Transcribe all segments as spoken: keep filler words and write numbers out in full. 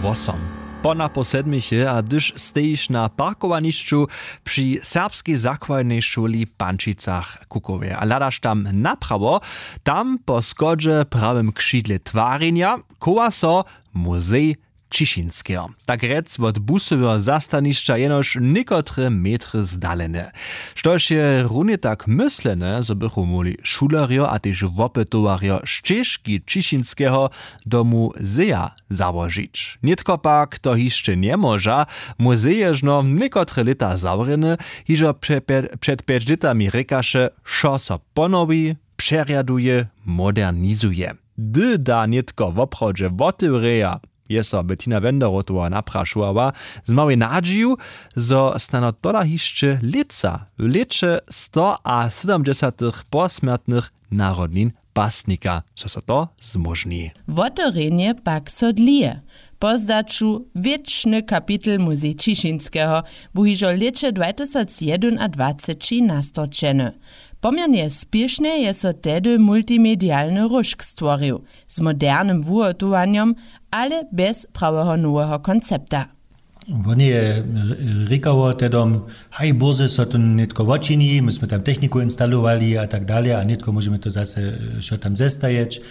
osiem. Pona po sedmiche, a gdyż stoisz na parkowanišću przy serbskiej zakładnej szuli Pančicach Kukowie, a ladasz tam naprawo, tam po skodze prawym krzydle twarzenia koła so Muzej Cieszyńskiego. Tak rec od busowego zastanišća jenož niekotre metry zdalene. Štož je runie tak myslene, zo bychu muli šulario a tež wopytowario ścieżki Cieszyńskiego do muzeja założyć. Nitko pak to jeszcze nie może, muzeje żno niekotre lata zawrene, iżo przed pięć latami rekaše, šo so ponowi, przeriaduje, modernizuje. Dy da nitko w obchodzie wotyreja, je so Bettina Wenderotova naprašovala, z małej nadzieju, zo stano toda hišće lica w leče sto siedemdziesiątych posmrtnych narodnin pasnika, so so to zmožni. Wotorenje pak so dlije. Pozdaču wieczny kapitel Muzej Cieszyńskiego, bu hižo leče dwa tysiące dwadzieścia nastočene. Pomiernie spieszne je so tedy multimedialny ruszk stworzył, z modernym wuhotowaniem, ale bez prawego nowego koncepta. Oni je rikało tedom, haj boze so to nitko wočini, myśmy tam techniku instalowali a tak dalej, a nitko możemy to zase šo tam zestajeć.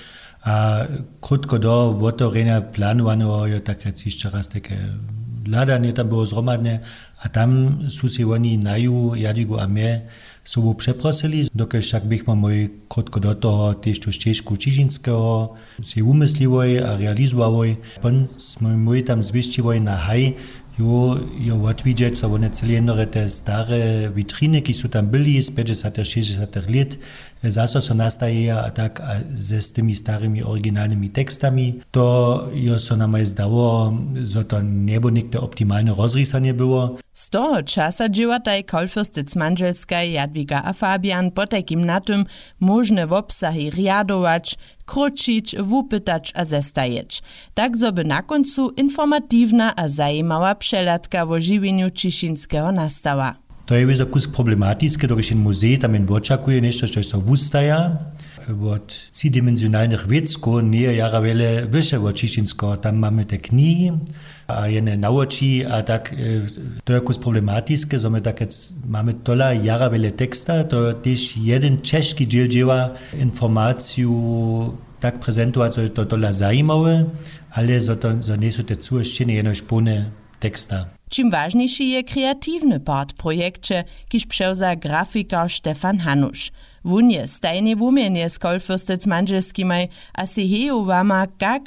A krótko do wotorenia planowanego je tak jeszcze raz takie ladanie tam było zromadne, a tam su si oni naju, Jadwigu a mnie, sobą przeprosili, dokud však bychom moi krótko do toho tež tu ścieżku Cieszyńskiego si umysliwoj a realizowoj. Pon smo moi tam zwiściwoj na haj, jo, jo odwidzieć, so one celé te stare vitriny, ki su tam byli z pięćdziesiątych šeśćdziesiątych lat, zaso so nastaje a tak a ze z tymi starymi oryginalnymi tekstami, to jo so nam je zdało, że to nie było nigdy optimalne rozrysanie było. Z toho časa dživataj kolfürstec Manželskaj Jadwiga a Fabian po takim na tym możne wobsahy riadować, kručić, wupytać a zestajeć. Tak zoby na końcu informativna a zajmała przelatka o żywieniu Cieszyńskiego nastała. To je wiedzą kus problematyczne, dokud ten muzej tam in oczekuje nešto, što so wustaja. Od tridimenzionalnych wiecków nie jara wiele wyższe od Cieszyńskiego. Tam mamy te knihy, a jene nauči, a tak to je kus problematyczne, że my tak mamy tola jara wiele teksta, to też jeden czeszki dziel dzieła informację tak prezentować, że to tola zajímawe, ale że to że nie są te cuszczenie jenož pełne teksta. Czym ważniejszy je kreatywny part projekcie, kiż przewza grafiker Stefan Hanusz. Wun je stajnie wumienie z kolfürstec Manželskimaj, a si heju wama, jak